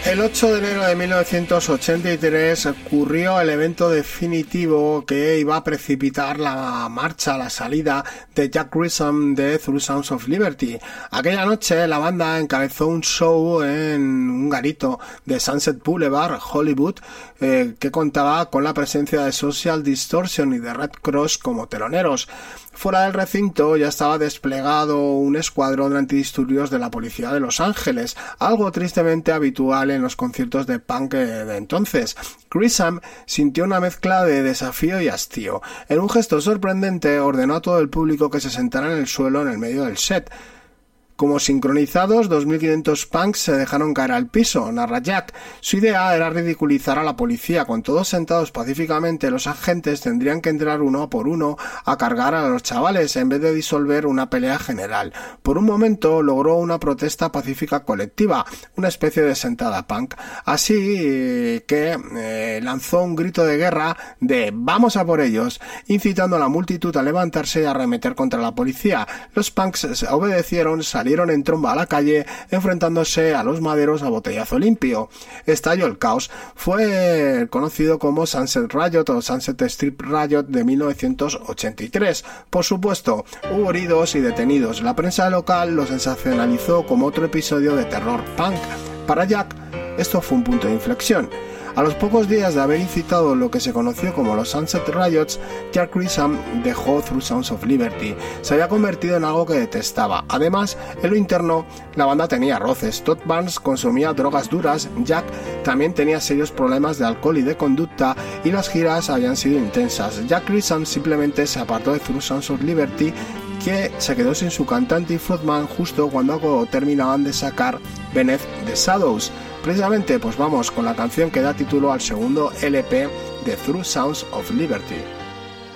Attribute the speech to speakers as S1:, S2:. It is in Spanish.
S1: El 8 de enero de 1983 ocurrió el evento definitivo que iba a precipitar la salida de Jack Grissom de Through Sounds of Liberty. Aquella noche la banda encabezó un show en un garito de Sunset Boulevard, Hollywood, que contaba con la presencia de Social Distortion y de Red Cross como teloneros. Fuera del recinto ya estaba desplegado un escuadrón de antidisturbios de la policía de Los Ángeles, algo tristemente habitual en los conciertos de punk de entonces. Grissom sintió una mezcla de desafío y hastío. En un gesto sorprendente ordenó a todo el público que se sentara en el suelo en el medio del set. Como sincronizados, 2.500 punks se dejaron caer al piso, narra Jack. Su idea era ridiculizar a la policía. Con todos sentados pacíficamente, los agentes tendrían que entrar uno por uno a cargar a los chavales en vez de disolver una pelea general. Por un momento logró una protesta pacífica colectiva, una especie de sentada punk. Así que lanzó un grito de guerra de «¡Vamos a por ellos!», incitando a la multitud a levantarse y a arremeter contra la policía. Los punks obedecieron, salieron en tromba a la calle, enfrentándose a los maderos a botellazo limpio. Estalló el caos. Fue conocido como Sunset Riot o Sunset Strip Riot de 1983. Por supuesto, hubo heridos y detenidos. La prensa local lo sensacionalizó como otro episodio de terror punk. Para Jack, esto fue un punto de inflexión. A los pocos días de haber incitado lo que se conoció como los Sunset Riots, Jack Grissom dejó Through Sounds of Liberty. Se había convertido en algo que detestaba. Además, en lo interno, la banda tenía roces. Todd Barnes consumía drogas duras, Jack también tenía serios problemas de alcohol y de conducta, y las giras habían sido intensas. Jack Grissom simplemente se apartó de Through Sounds of Liberty, que se quedó sin su cantante y frontman justo cuando terminaban de sacar Beneath the Shadows. Precisamente, pues vamos con la canción que da título al segundo LP de Through Sounds of Liberty.